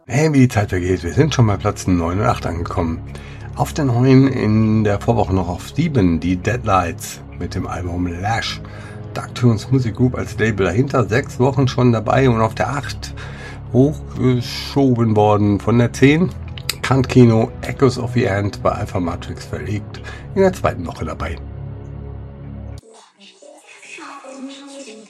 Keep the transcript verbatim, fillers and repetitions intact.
Hey, wie die Zeit vergeht, wir sind schon bei Platz neun und acht angekommen. Auf der neun, in der Vorwoche noch auf sieben, die Deadlights mit dem Album Lash. Darktoons Music Group als Label dahinter, sechs Wochen schon dabei, und auf der acht hochgeschoben worden von der zehn. Kant Kino, Echoes of the End bei Alpha Matrix verlegt, in der zweiten Woche dabei.